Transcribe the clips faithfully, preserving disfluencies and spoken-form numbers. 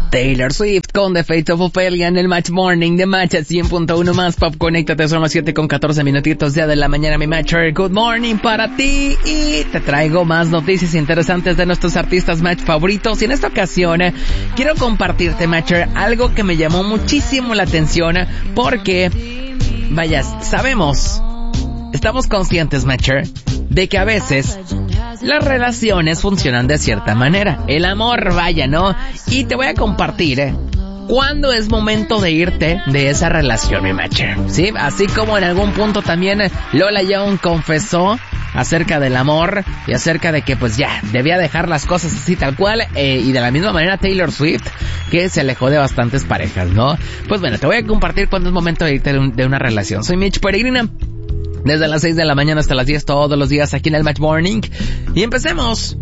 Taylor Swift con The Fate of Ophelia en el Match Morning de Match cien punto uno más pop. Conéctate, son las siete con catorce minutitos ya de la mañana, mi Matcher. Good morning para ti y te traigo más noticias interesantes de nuestros artistas Match favoritos. Y en esta ocasión eh, quiero compartirte, Matcher, algo que me llamó muchísimo la atención porque, vaya, sabemos, estamos conscientes, Matcher, de que a veces las relaciones funcionan de cierta manera. El amor, vaya, ¿no? Y te voy a compartir, ¿eh? ¿Cuándo es momento de irte de esa relación, mi Matcher? ¿Sí? Así como en algún punto también eh, Lola Young confesó acerca del amor y acerca de que pues ya debía dejar las cosas así tal cual, eh, y de la misma manera Taylor Swift, que se alejó de bastantes parejas, ¿no? Pues bueno, te voy a compartir cuándo es momento de irte de, un, de una relación. Soy Mitch Peregrina, desde las seis de la mañana hasta las diez todos los días aquí en el Match Morning. Y empecemos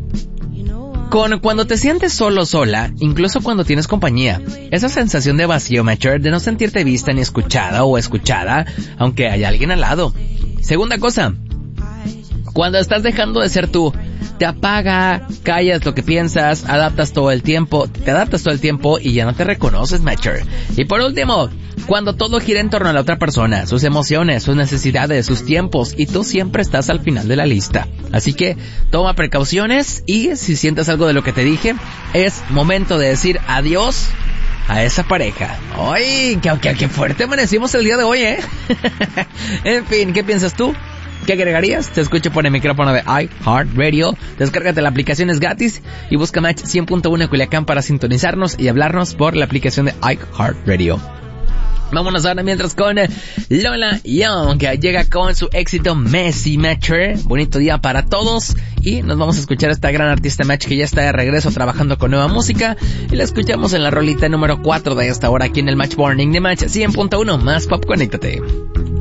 con cuando te sientes solo o sola, incluso cuando tienes compañía. Esa sensación de vacío, Matcher, de no sentirte vista ni escuchada o escuchada, aunque haya alguien al lado. Segunda cosa, cuando estás dejando de ser tú, te apaga, callas lo que piensas, adaptas todo el tiempo, te adaptas todo el tiempo y ya no te reconoces, Matcher. Y por último, cuando todo gira en torno a la otra persona, sus emociones, sus necesidades, sus tiempos, y tú siempre estás al final de la lista. Así que toma precauciones y si sientes algo de lo que te dije, es momento de decir adiós a esa pareja. ¡Ay! ¡Qué, qué, qué fuerte amanecimos el día de hoy, eh! En fin, ¿qué piensas tú? ¿Qué agregarías? Te escucho por el micrófono de iHeartRadio. Descárgate la aplicación, es gratis. Y busca Match cien punto uno Culiacán para sintonizarnos y hablarnos por la aplicación de iHeartRadio. Vámonos ahora mientras con Lola Young, que llega con su éxito Messy, Matcher. Bonito día para todos. Y nos vamos a escuchar a esta gran artista Match que ya está de regreso trabajando con nueva música. Y la escuchamos en la rolita número cuatro de esta hora aquí en el Match Morning de Match cien punto uno más pop. Conéctate.